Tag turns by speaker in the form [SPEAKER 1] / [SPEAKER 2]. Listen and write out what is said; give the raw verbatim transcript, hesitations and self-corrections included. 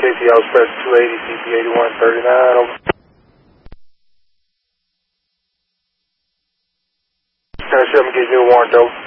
[SPEAKER 1] K T L Express two eighty, C P eighty-one thirty-nine, over. ten seven, get you a warrant, over.